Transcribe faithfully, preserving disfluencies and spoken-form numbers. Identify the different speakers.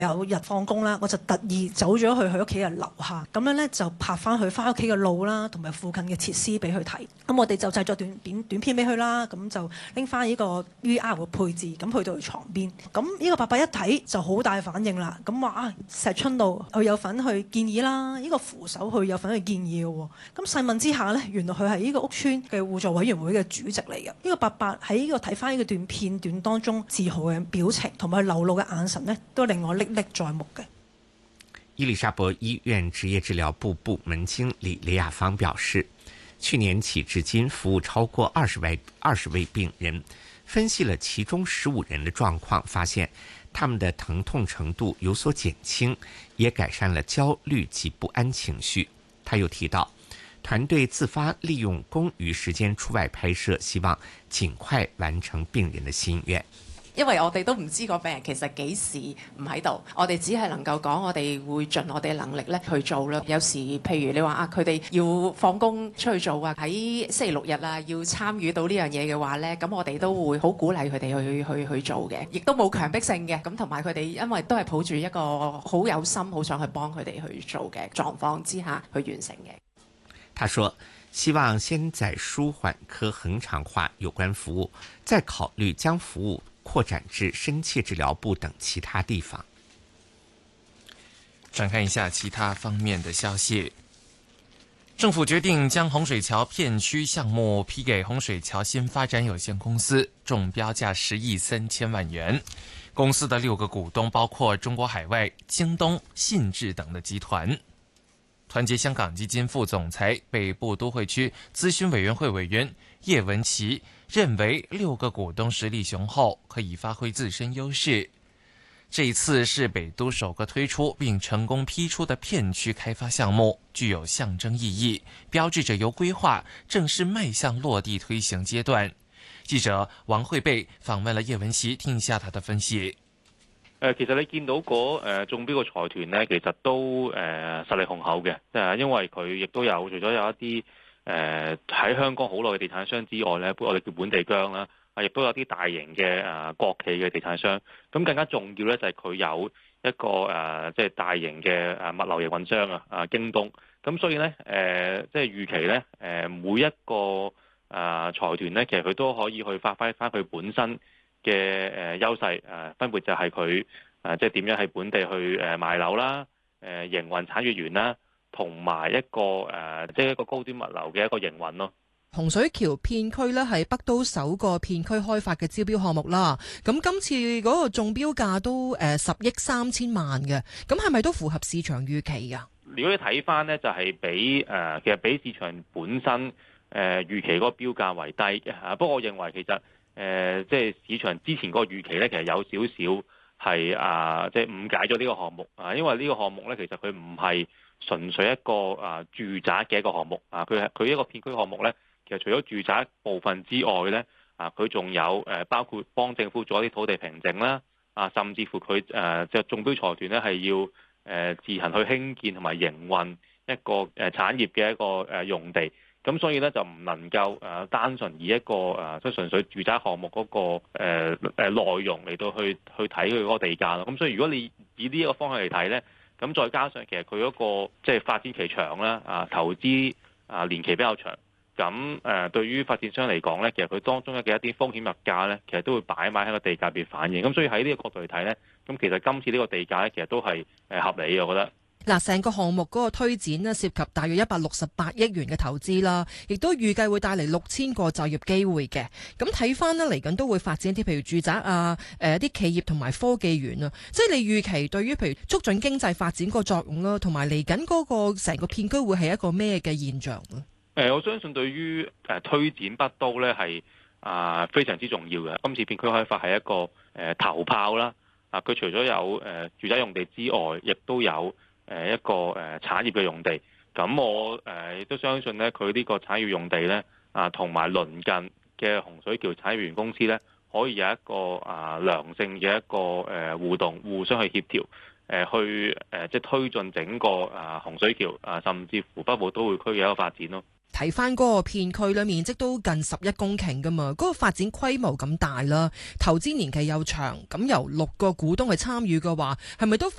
Speaker 1: 有日放工啦，我就特意走咗去佢屋企嘅樓下，咁樣咧就拍翻佢翻屋企嘅路啦，同埋附近嘅設施俾佢睇。咁我哋就製作短短短片俾佢啦，咁就拎翻呢個 V R 嘅配置，咁去到佢床邊。咁呢個伯伯一睇就好大反應啦，咁話啊石春路佢有份去建議啦，呢個扶手佢有份去建議嘅喎。咁細問之下咧，原來佢係呢個屋邨嘅互助委員會嘅主席嚟嘅。呢個伯伯喺呢個睇翻呢個段片段當中自豪嘅表情同埋流露嘅眼神呢，都令我歷歷在目嘅。
Speaker 2: 伊麗莎白醫院職業治療部部門經理李亞芳表示，去年起至今服務超過二十位二十位病人，分析了其中十五人的狀況，發現他們的疼痛程度有所減輕，也改善了焦慮及不安情緒。他又提到，團隊自發利用公餘時間出外拍攝，希望盡快完成病人的心願。
Speaker 3: 因為我哋都唔知個病人其實幾時唔喺度，我哋只係能夠講我哋會盡我哋能力咧去做啦。有時譬如你話啊，佢哋要放工出去做啊，喺星期六日啊要參與到呢樣嘢嘅話咧，咁我哋都會好鼓勵佢哋去去去做嘅，亦都冇強迫性嘅。咁同埋佢哋因為都係抱住一個好有心、好想去幫佢哋去做嘅狀況之下去完成嘅。
Speaker 2: 他說希望先在舒緩科恆常化有關服務，再考慮將服務擴展至深切治療部等其他地方。
Speaker 4: 轉看一下其他方面的消息。政府決定將洪水橋片區項目批給洪水橋新發展有限公司，中標價十億三千萬元。公司的六個股東包括中國海外、京東、信置等的集團。團結香港基金副總裁、北部都會區諮詢委員會委員葉文琪認為，六個股東實力雄厚，可以發揮自身優勢。這一次是北都首個推出並成功批出的片區開發項目，具有象徵意義，標誌着由規劃正式邁向落地推行階段。記者王慧貝訪問了葉文琪，聽一下他的分析。
Speaker 5: 誒，其實你見到嗰誒中標嘅財團呢，其實都誒實力雄厚嘅，誒，因為佢亦都有除咗有一啲誒喺香港好耐嘅地產商之外呢，我哋叫本地薑啦，啊，亦都有啲大型嘅誒國企嘅地產商。咁更加重要呢，就係佢有一個誒即係大型嘅誒物流營運商啊，啊京東。咁所以呢，誒即係預期呢，誒每一個誒財團呢，其實佢都可以去發揮翻佢本身嘅誒優勢，誒分別就係佢誒即係點樣喺本地去誒賣樓啦，誒營運產業園啦，同埋一個誒即係一個高端物流嘅一個營運咯。
Speaker 6: 洪水橋片區咧係北都首個片區開發嘅招標項目啦。咁今次嗰個中標價都誒十億三千萬嘅，咁係咪都符合市場預期㗎？
Speaker 5: 如果你睇翻呢，就係比誒其實比市場本身誒預期嗰個標價為低嘅嚇。不過我認為其實誒，即係市場之前嗰個預期咧，其實有少少係啊，即係誤解咗呢個項目啊。因為呢個項目咧，其實佢唔係純粹一個啊住宅嘅一個項目啊。佢係佢一個片區項目咧，其實除咗住宅部分之外咧，啊，佢仲有誒包括幫政府做一啲土地平整啦，啊，甚至乎佢誒即係中標財團咧係要誒自行去興建同埋營運一個誒產業嘅一個誒用地。咁所以咧就唔能夠誒單純以一個誒即係純粹住宅項目嗰個誒誒內容嚟到去去睇佢嗰個地價咯。咁所以如果你以呢一個方向嚟睇咧，咁再加上其實佢嗰個即係發展期長啦，啊投資啊年期比較長，咁誒對於發展商嚟講咧，其實佢當中嘅一啲風險物價咧，其實都會擺埋喺個地價入邊反映。咁所以喺呢個角度嚟睇咧，咁其實今次呢個地價咧，其實都係誒合理嘅，我覺得。
Speaker 6: 嗱，成個項目嗰個推展呢，涉及大約一百六十八億元嘅投資啦，亦都預計會帶嚟六千個就業機會嘅。咁睇翻呢，嚟緊都會發展啲譬如住宅啊、誒啲企業同埋科技園啊，即係你預期對於譬如促進經濟發展個作用啦，同埋嚟緊嗰個成個片區會係一個咩嘅現象呢？
Speaker 5: 誒，我相信對於誒推展北都咧係啊非常之重要嘅。今次片區開發係一個誒頭炮啦，啊佢除咗有誒住宅用地之外，亦都有誒一個誒產業嘅用地，咁我誒亦都相信咧，佢呢個產業用地咧啊，同埋鄰近嘅洪水橋產業園公司咧，可以有一個啊良性嘅一個誒互動，互相去協調，誒去誒即係推進整個啊洪水橋啊，甚至乎北部都會區嘅一個發展咯。
Speaker 6: 睇翻嗰個片區咧，面積都近十一公頃噶嘛，嗰、嗰個發展規模咁大啦，投資年期又長，咁由六個股東去參與嘅話，係咪都